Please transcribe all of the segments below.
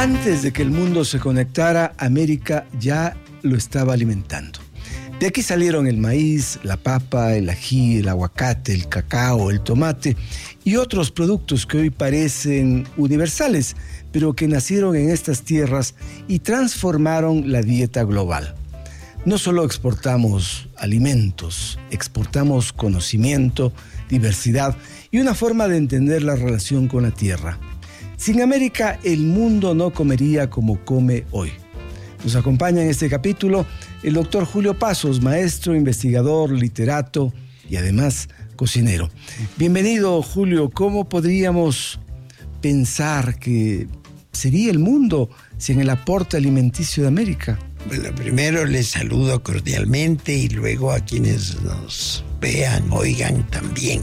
Antes de que el mundo se conectara, América ya lo estaba alimentando. De aquí salieron el maíz, la papa, el ají, el aguacate, el cacao, el tomate y otros productos que hoy parecen universales, pero que nacieron en estas tierras y transformaron la dieta global. No solo exportamos alimentos, exportamos conocimiento, diversidad y una forma de entender la relación con la tierra. Sin América, el mundo no comería como come hoy. Nos acompaña en este capítulo el doctor Julio Pasos, maestro, investigador, literato y además cocinero. Bienvenido, Julio. ¿Cómo podríamos pensar que sería el mundo sin el aporte alimenticio de América? Bueno, primero les saludo cordialmente y luego a quienes nos vean, oigan también.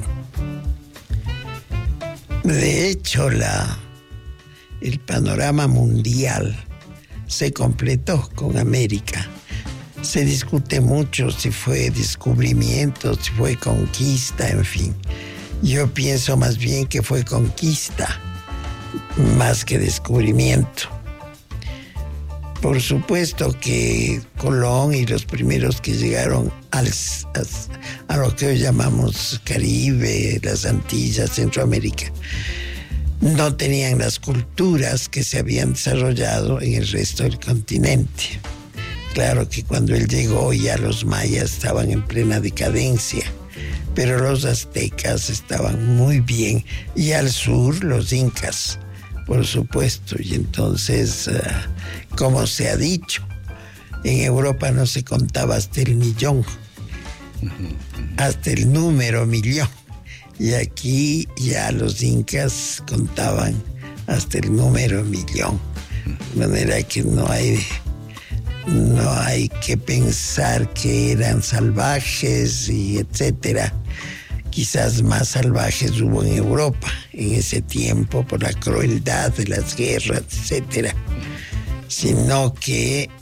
De hecho, el panorama mundial se completó con América. Se discute mucho si fue descubrimiento, si fue conquista, en fin. Yo pienso más bien que fue conquista, más que descubrimiento. Por supuesto que Colón y los primeros que llegaron a lo que hoy llamamos Caribe, las Antillas, Centroamérica, no tenían las culturas que se habían desarrollado en el resto del continente. Claro que cuando él llegó ya los mayas estaban en plena decadencia, pero los aztecas estaban muy bien, y al sur los incas, por supuesto. Y entonces, como se ha dicho, en Europa no se contaba hasta el millón, hasta el número millón. Y aquí ya los incas contaban hasta el número millón. De manera que no hay que pensar que eran salvajes y etcétera. Quizás más salvajes hubo en Europa en ese tiempo por la crueldad de las guerras, etcétera. Sino que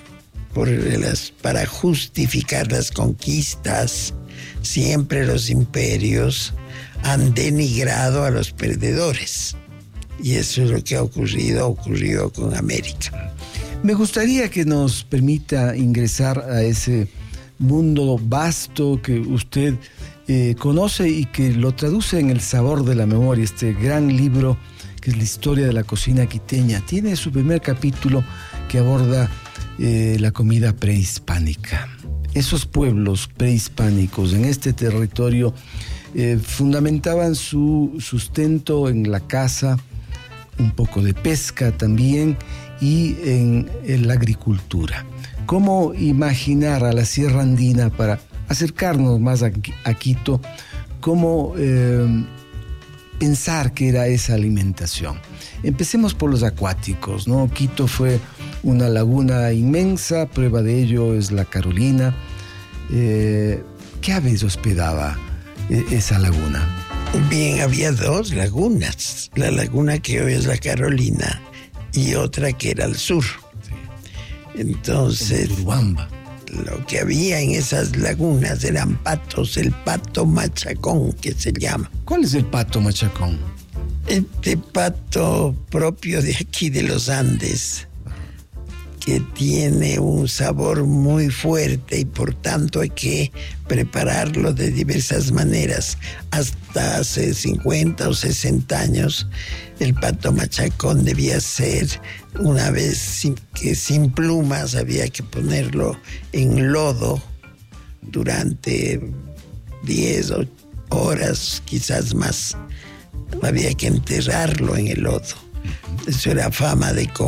para justificar las conquistas, siempre los imperios han denigrado a los perdedores. Y eso es lo que ocurrió con América. Me gustaría que nos permita ingresar a ese mundo vasto que usted conoce y que lo traduce en El sabor de la memoria, este gran libro que es la historia de la cocina quiteña. Tiene su primer capítulo que aborda la comida prehispánica. Esos pueblos prehispánicos en este territorio fundamentaban su sustento en la caza, un poco de pesca también, y en la agricultura. ¿Cómo imaginar a la Sierra Andina para acercarnos más a Quito? ¿Cómo pensar que era esa alimentación? Empecemos por los acuáticos, ¿no? Quito fue una laguna inmensa, prueba de ello es la Carolina. ¿Qué aves hospedaba esa laguna? Bien, había dos lagunas. La laguna que hoy es la Carolina y otra que era al sur. Sí. Entonces, Urubamba. Lo que había en esas lagunas eran patos, el pato machacón que se llama. ¿Cuál es el pato machacón? Este pato propio de aquí de los Andes, que tiene un sabor muy fuerte y por tanto hay que prepararlo de diversas maneras. Hasta hace 50 o 60 años el pato machacón debía ser una vez sin plumas, había que ponerlo en lodo durante 10 horas, quizás más. Había que enterrarlo en el lodo. Eso era fama de